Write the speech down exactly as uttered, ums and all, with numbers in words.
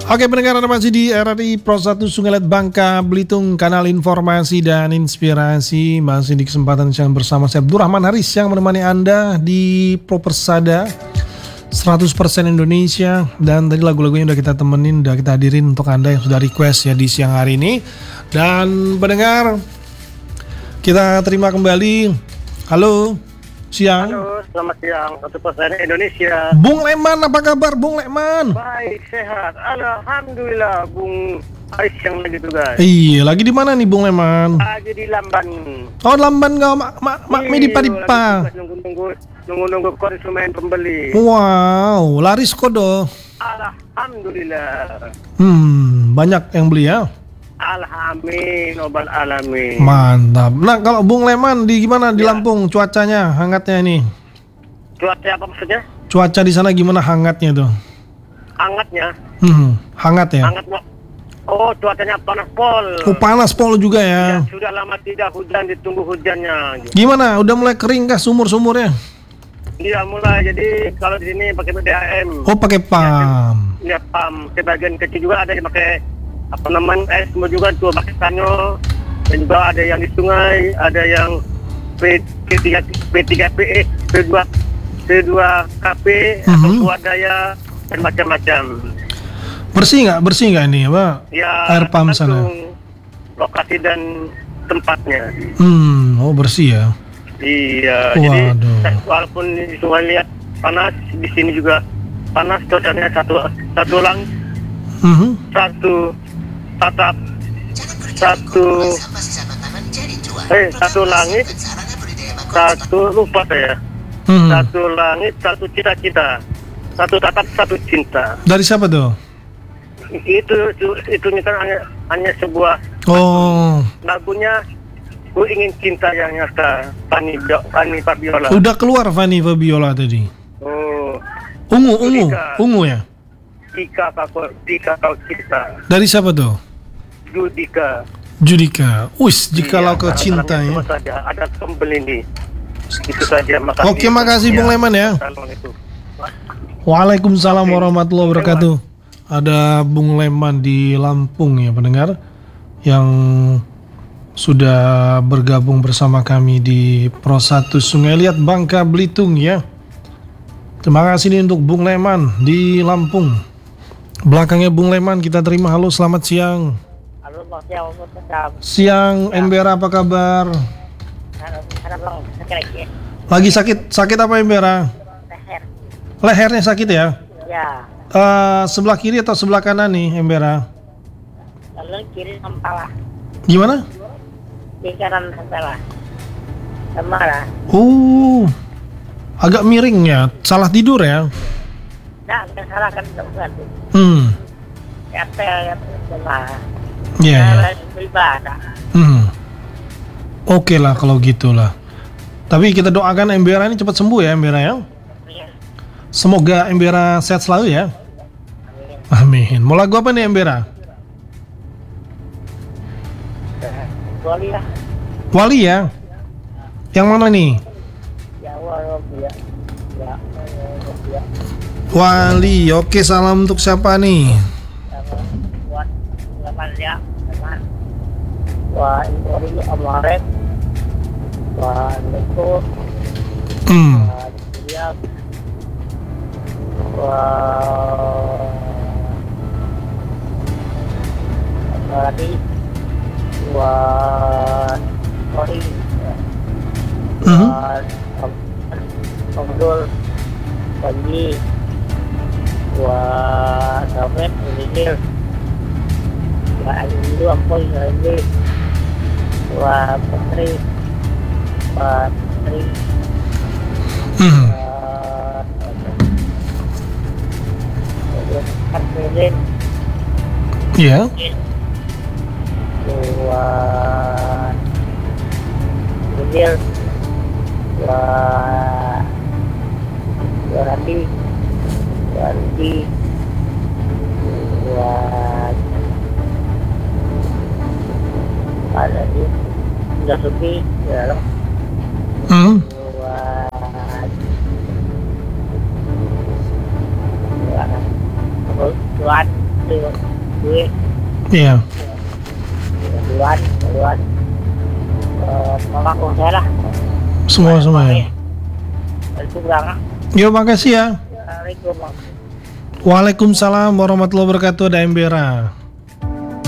Oke pendengar, Anda masih di R R I Pro satu Sungai Liat Bangka Belitung, kanal informasi dan inspirasi. Masih di kesempatan siang bersama saya Abdurrahman Haris yang menemani Anda di Pro Persada seratus persen Indonesia. Dan tadi lagu-lagunya udah kita temenin, udah kita hadirin untuk Anda yang sudah request ya di siang hari ini. Dan pendengar, kita terima kembali. Halo, siang. Halo, selamat siang, satu persen Indonesia. Bung Leman, apa kabar Bung Leman? Baik, sehat. Alhamdulillah, Bung Aris yang lagi tugas. Iya, lagi di mana nih Bung Leman? Lagi di Lamban. Oh, Lamban kau, mak mak mak mi di Padipa. Nunggu-nunggu, nunggu-nunggu konsumen pembeli. Wow, laris kodo. Alhamdulillah. Hmm, banyak yang beli ya? Alhamdulillah, obat alamin. Mantap. Nah, kalau Bung Leman di gimana di Ya. Lampung cuacanya, hangatnya ini? Cuaca apa maksudnya? Cuaca di sana gimana hangatnya tuh? Hangatnya? Hmm, hangat ya? Hangat, Pak. Oh, cuacanya panas pol. Oh, panas pol juga ya. Ya, sudah lama tidak hujan, ditunggu hujannya. Gimana? Udah mulai kering kah sumur-sumurnya? Iya, mulai. Jadi kalau di sini pakai B D A M. Oh, pakai pam. Ya, pam. Sebagian kecil juga ada yang pakai apa namanya, eh, semua juga tuh pakai tanyo. Dan juga ada yang di sungai, ada yang P tiga P tiga P P dua P dua K P atau Mhm. swadaya dan macam-macam. Bersih nggak? Bersih nggak ini, Pak? Ya, Air pam sana. tergantung lokasi dan tempatnya. Hmm, oh bersih ya. Iya, Waduh. jadi walaupun di sungai lihat panas, di sini juga panas, cuacanya satu satu lang Mhm. satu tatap satu eh satu langit satu lupa saya Mhm. satu langit satu cita-cita satu tatap satu cinta Dari siapa tuh? itu itu itu kan hanya hanya sebuah Oh, lagunya ku ingin cinta yang nyata Fanny Fanny Fabiola. udah keluar Fanny Fabiola tadi. Oh, Ungu, ungu, Judika. ungu ya. Jika kau jika kau cinta Dari siapa tuh? Judika. Judika. Wis, jikalau Iya, kau cinta cuma ya. saja ada pembeli nih. Itu saja, makasih. Oke, makasih Bung Leman ya. Assalamualaikum. Waalaikumsalam warahmatullahi wabarakatuh. Ada Bung Leman di Lampung ya pendengar, yang sudah bergabung bersama kami di Pro satu Sungai Liat Bangka Belitung ya. Terima kasih nih untuk Bung Leman di Lampung. Belakangnya Bung Leman kita terima. Halo, selamat siang. Halo, Mas Yao, Mas Siang Embera, apa kabar? Halo, Bang. Lagi sakit, sakit apa Embera? Leher. Lehernya sakit ya? Ya, Eh, sebelah kiri atau sebelah kanan nih Embera? lalu kiri kepala, Gimana? di kanan kepala. Kemana? Oh, agak miring ya. Salah tidur ya? Nah, nggak salah kan bukan. Hmm, Ya, saya yang salah. iya. Saya Ya. lagi beribadah. Hmm, oke lah kalau gitulah. Tapi kita doakan Embera ini cepat sembuh ya Embera ya. Iya. Semoga Embera sehat selalu ya. Amin. Mau lagu apa nih Embera? Boleh lah. Wali ya. Yang mana nih? Ya Allah, ya. Ya, ya. Wali. Oke, salam untuk siapa nih? Buat teman ya, teman. Wah, ini Amaret. Wah, itu. Hmm. Wah, dia. Wah. Apa lagi? Wah, sorry. Mhm. Wah, Abdul. Panji. Wah, David, ini. Wah, ini apa ini? Wah, Putri. Wah, Putri. Hmm. Wah, Arvin. Ya. Wah, Bidil. Wah, Randi. Randi. Wah, ada di sudah sepi ya. Hmm. Wah, wah, tuan duit Iya. duluan duluan mengakung saya lah Semua semua ya. itu berangkat. Yo, makasih ya. Assalamualaikum. Waalaikumsalam warahmatullahi wabarakatuh. Ada Embera.